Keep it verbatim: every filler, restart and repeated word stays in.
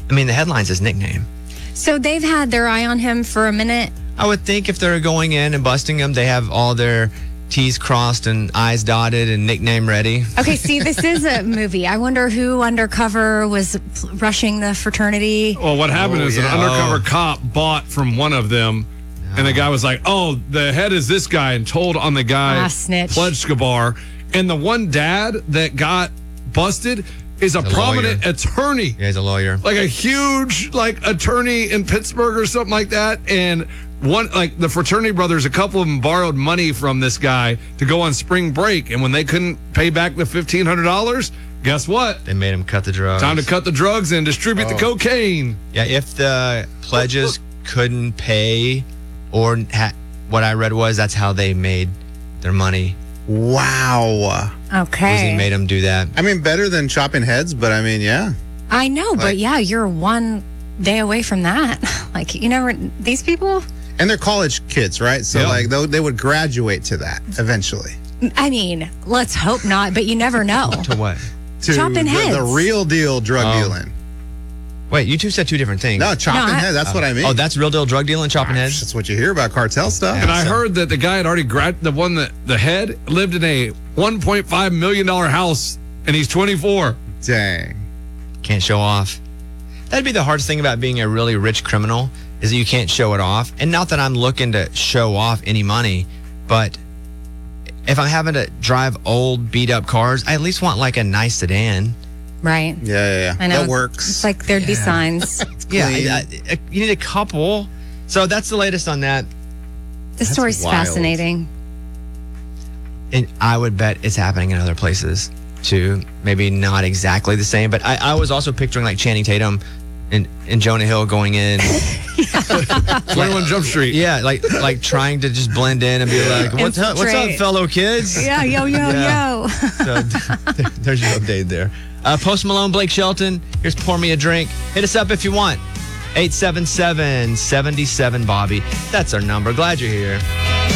I mean, the headline's his nickname. So they've had their eye on him for a minute. I would think if they're going in and busting him, they have all their T's crossed and I's dotted and nickname ready. Okay, see, this is a movie. I wonder who undercover was rushing the fraternity. Well, what happened Oh, is yeah. an undercover Oh. cop bought from one of them, and the guy was like, oh, the head is this guy, and told on the guy, Ah, snitch. Pledgeskabar. And the one dad that got busted is a The prominent lawyer. attorney. Yeah, he's a lawyer. Like a huge like attorney in Pittsburgh or something like that. And one like the fraternity brothers, a couple of them borrowed money from this guy to go on spring break. And when they couldn't pay back the fifteen hundred dollars, guess what? They made him cut the drugs. Time to cut the drugs and distribute Oh. the cocaine. Yeah, if the pledges couldn't pay, or ha- what I read was that's how they made their money. Wow. Okay. Was he made them do that? I mean, better than chopping heads, but I mean, yeah. I know, but Like- yeah, you're one day away from that. Like, you never, these people, And they're college kids, right? So, Yeah. like, they, they would graduate to that eventually. I mean, let's hope not, but you never know. To what? To Chopping the, heads. the real deal drug Oh. dealing. Wait, you two said two different things. No, chopping No, I- heads. That's what I mean. Oh, that's real deal drug dealing, chopping heads? That's what you hear about cartel stuff. And I so- heard that the guy had already grad the one that the head lived in a one point five million dollar house, and he's twenty-four. Dang. Can't show off. That'd be the hardest thing about being a really rich criminal, is that you can't show it off. And not that I'm looking to show off any money, but if I'm having to drive old, beat up cars, I at least want like a nice sedan. Right. Yeah, yeah, yeah. I know. That works. It's like there'd be signs. Yeah, Clean. I- I- you need a couple. So that's the latest on that. This story's wild. fascinating. And I would bet it's happening in other places too. Maybe not exactly the same, but I, I was also picturing like Channing Tatum and, and Jonah Hill going in. twenty-one Jump Street. Yeah, like like trying to just blend in and be like, what's up, what's up, Infiltrate. fellow kids? Yeah, yo, yo, Yeah. yo. So there's your update there. Uh, Post Malone, Blake Shelton. Here's Pour Me a Drink. Hit us up if you want. eight seven seven, seven seven, Bobby. That's our number. Glad you're here.